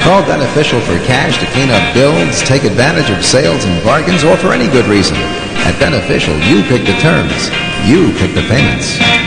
Call Beneficial for cash to clean up bills, take advantage of sales and bargains, or for any good reason. At Beneficial, you pick the terms. You pick the payments.